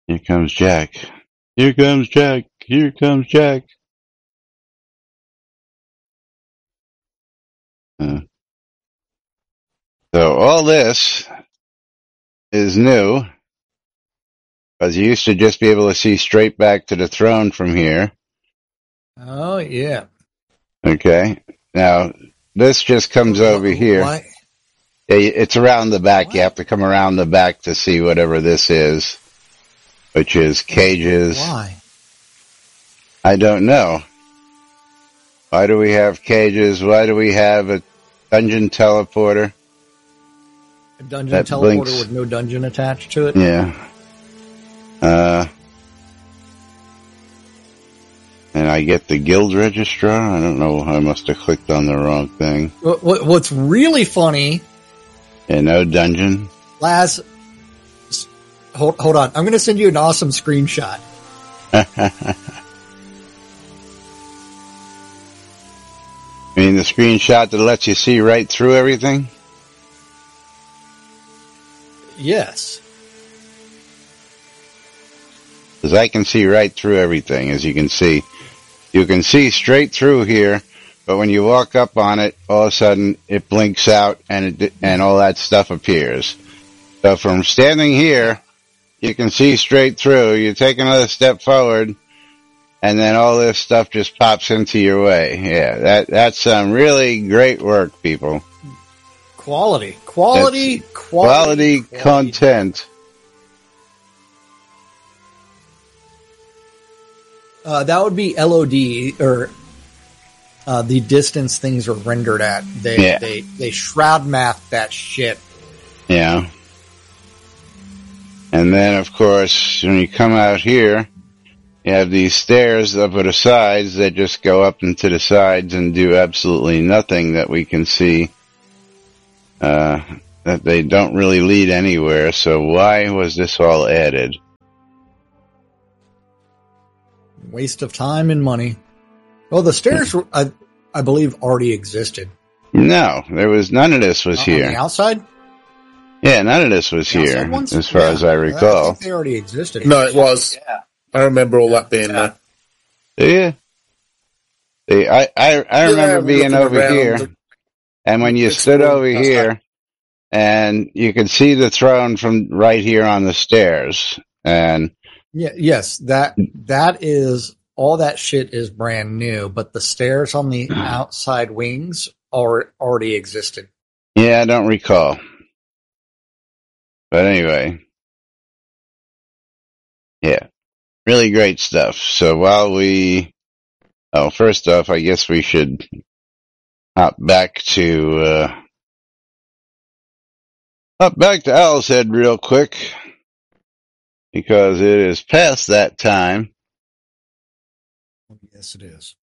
Here comes Jack. Here comes Jack. Here comes Jack. So all this is new, because you used to just be able to see straight back to the throne from here. Oh, yeah. Okay. Now, this just comes over here. Why? It's around the back. You have to come around the back to see whatever this is, which is cages. Why? I don't know. Why do we have cages? Why do we have a dungeon teleporter? A dungeon teleporter with no dungeon attached to it? Yeah. And I get the guild registrar. I don't know. I must have clicked on the wrong thing. What's really funny... Yeah, no dungeon. Laz, hold on. I'm going to send you an awesome screenshot. I mean, the screenshot that lets you see right through everything? Yes. Because I can see right through everything, as you can see. You can see straight through here, but when you walk up on it, all of a sudden it blinks out and all that stuff appears. So from standing here, you can see straight through. You take another step forward, and then all this stuff just pops into your way. Yeah, that's some really great work, people. Quality content. That would be LOD, or the distance things are rendered at. They shroud math that shit. Yeah. And then, of course, when you come out here, you have these stairs up at the sides that just go up into the sides and do absolutely nothing that we can see. That they don't really lead anywhere. So why was this all added? Waste of time and money. Well, the stairs, I believe, already existed. No, there was none of this was here. On the outside? Yeah, none of this was here, as far as I recall. I think they already existed. No, it was. Yeah. I remember all that being there. Yeah. See, I remember being over here, and when you stood over here, and you could see the throne from right here on the stairs, and yes, that is, all that shit is brand new, but the stairs on the outside wings already existed. Yeah, I don't recall. But anyway, yeah, really great stuff. So while first off, I guess we should hop back to Owl's Head real quick, because it is past that time. Yes, it is.